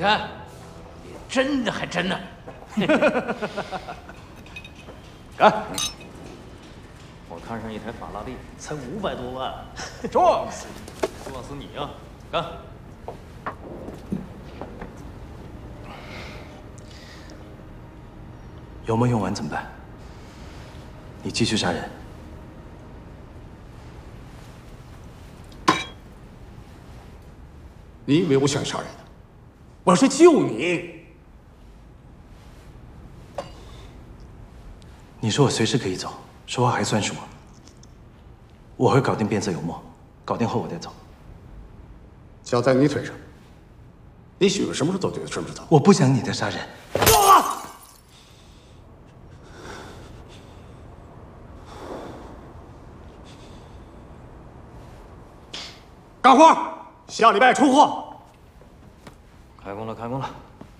他，你真的还真的。 干！我看上一台法拉利，才500多万，撞死你！撞死你啊！干！ 油墨用完怎么办？你继续杀人。 你以为我想杀人？我是救你。 你说我随时可以走，说话还算数吗？我会搞定变色油墨，搞定后我再走。 脚在你腿上，你许个什么时候走就什么时候走。 我不想你再杀人。 干活，下礼拜出货。 开工了，开工了。